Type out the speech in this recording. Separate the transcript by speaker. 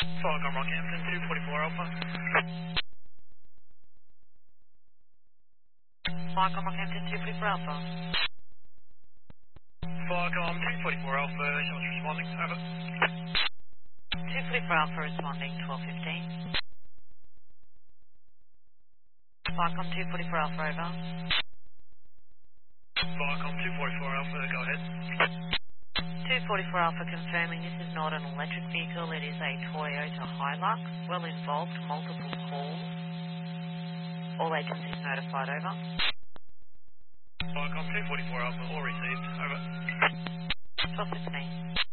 Speaker 1: Falcon Rockhampton, 244 Alpha.
Speaker 2: Falcon Rockhampton 244 Alpha.
Speaker 1: Falcon 244 Alpha, shows responding, over.
Speaker 2: 244 Alpha responding, 1215. Falcon 244 Alpha over.
Speaker 1: Falcon 244 Alpha, go ahead.
Speaker 2: 244 Alpha confirming this is not an electric vehicle, it is a Toyota Hilux. Well involved, multiple calls. All agencies notified, over.
Speaker 1: Falcon 244 Alpha, all received, over.
Speaker 2: 1215.